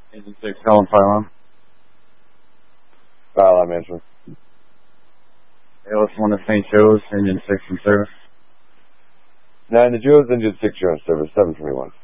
Engine 6, calling fire alarm. Fire alarm answer. ALS 1 to St. Joe's, Engine 6 in service. 9 to Joe's, Engine 6, you're on service, 721.